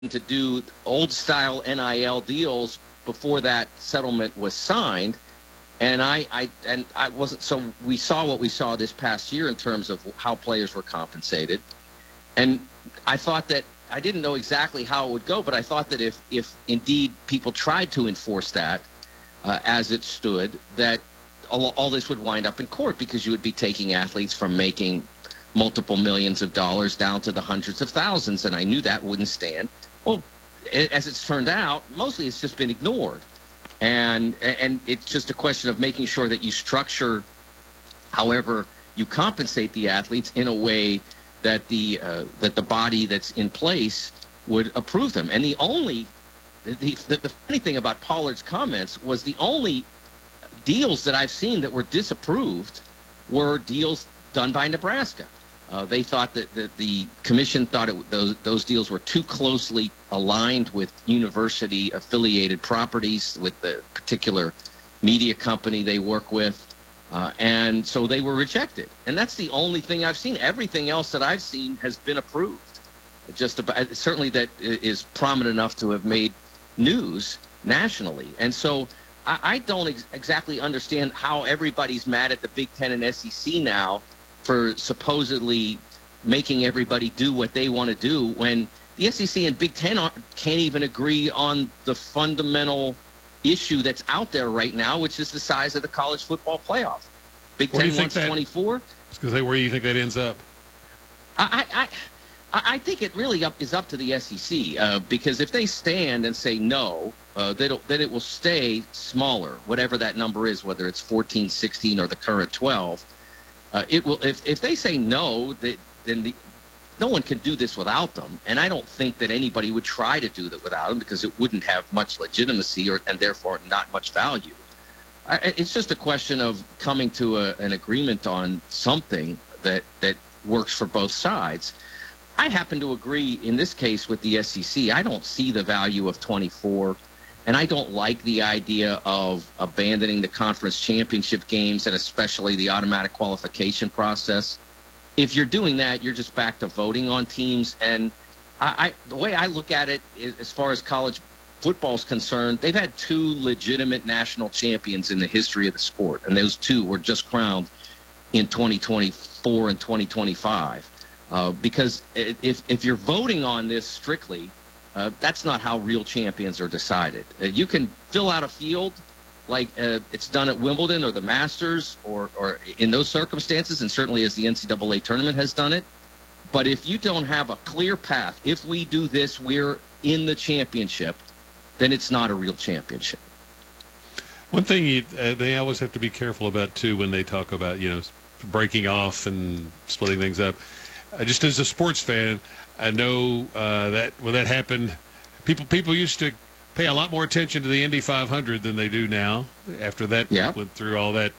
to do old-style NIL deals before that settlement was signed. And I wasn't, so we saw what we saw this past year in terms of how players were compensated. And I thought that, I didn't know exactly how it would go, but I thought that if indeed people tried to enforce that as it stood, that all this would wind up in court, because you would be taking athletes from making multiple millions of dollars down to the hundreds of thousands, and I knew that wouldn't stand. Well, as it's turned out, mostly it's just been ignored. And it's just a question of making sure that you structure however you compensate the athletes in a way that the body that's in place would approve them. And the funny thing about Pollard's comments was the only deals that I've seen that were disapproved were deals done by Nebraska. They thought that the commission thought those deals were too closely aligned with university-affiliated properties, with the particular media company they work with, and so they were rejected. And that's the only thing I've seen. Everything else that I've seen has been approved. Just about, certainly that is prominent enough to have made news nationally. And so I don't exactly understand how everybody's mad at the Big Ten and SEC now for supposedly making everybody do what they want to do, when the SEC and Big Ten can't even agree on the fundamental issue that's out there right now, which is the size of the college football playoff. Big Ten wants 24. I was going to say, where do you think that ends up? I think it really is up to the SEC, because if they stand and say no, then it will stay smaller, whatever that number is, whether it's 14, 16, or the current 12. It will. If they say no, then no one can do this without them. And I don't think that anybody would try to do that without them, because it wouldn't have much legitimacy and therefore not much value. It's just a question of coming to an agreement on something that works for both sides. I happen to agree in this case with the SEC. I don't see the value of 24. And I don't like the idea of abandoning the conference championship games, and especially the automatic qualification process. If you're doing that, you're just back to voting on teams. And the way I look at it, as far as college football is concerned, they've had two legitimate national champions in the history of the sport, and those two were just crowned in 2024 and 2025. Because if you're voting on this strictly, that's not how real champions are decided. You can fill out a field like it's done at Wimbledon or the Masters or in those circumstances, and certainly as the NCAA tournament has done it. But if you don't have a clear path, if we do this, we're in the championship, then it's not a real championship. One thing they always have to be careful about, too, when they talk about, breaking off and splitting things up. Just as a sports fan, I know that when that happened, people used to pay a lot more attention to the Indy 500 than they do now. After that went through all that,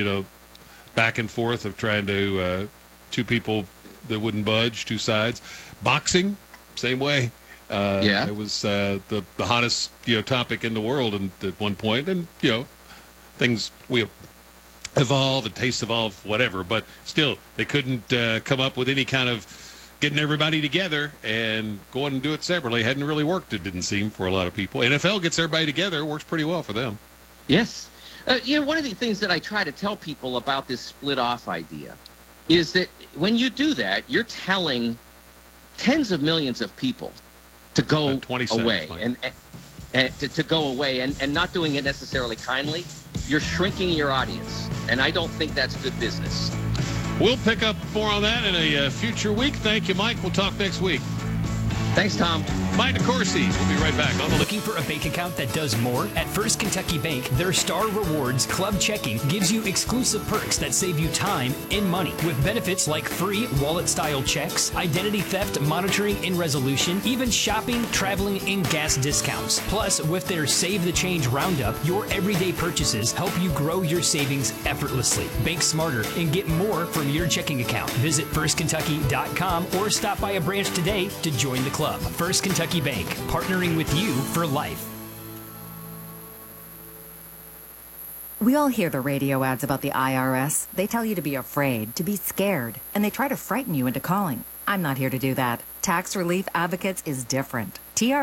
back and forth of trying to two people that wouldn't budge, two sides. Boxing, same way. It was the hottest topic in the world at one point, and things we evolve and tastes evolve, whatever. But still, they couldn't come up with any kind of getting everybody together, and going and do it separately hadn't really worked, it didn't seem, for a lot of people. NFL gets everybody together, it works pretty well for them. Yes. One of the things that I try to tell people about this split-off idea is that when you do that, you're telling tens of millions of people to go away, and to go away, and not doing it necessarily kindly. You're shrinking your audience, and I don't think that's good business. We'll pick up more on that in a future week. Thank you, Mike. We'll talk next week. Thanks, Tom. Mike DeCourcy. We'll be right back. Looking for a bank account that does more? At First Kentucky Bank, their Star Rewards Club Checking gives you exclusive perks that save you time and money, with benefits like free wallet-style checks, identity theft monitoring and resolution, even shopping, traveling, and gas discounts. Plus, with their Save the Change Roundup, your everyday purchases help you grow your savings effortlessly. Bank smarter and get more from your checking account. Visit firstkentucky.com or stop by a branch today to join the club. First Kentucky Bank, partnering with you for life. We all hear the radio ads about the IRS. They tell you to be afraid, to be scared, and they try to frighten you into calling. I'm not here to do that. Tax Relief Advocates is different. TR